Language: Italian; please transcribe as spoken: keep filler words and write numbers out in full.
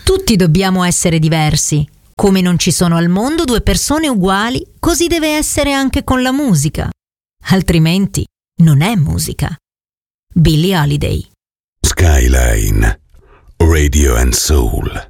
Tutti dobbiamo essere diversi. Come non ci sono al mondo due persone uguali, così deve essere anche con la musica. Altrimenti non è musica. Billie Holiday. Skyline Radio and Soul.